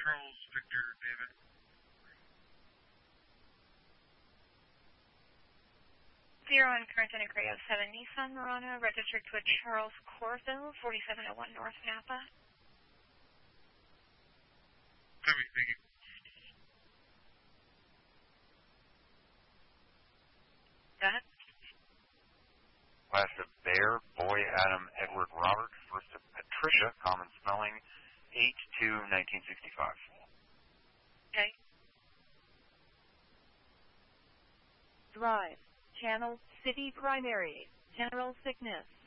Charles Victor David. Zero on current and a gray 07 Nissan Murano, registered to a Charles Corville, 4701 North Napa. Copy, thank you. Go ahead. Last of Bear, Boy, Adam, Edward, Robert. First of Patricia, common spelling, 8/2/1965. Okay. Drive, channel, city primary, general sickness.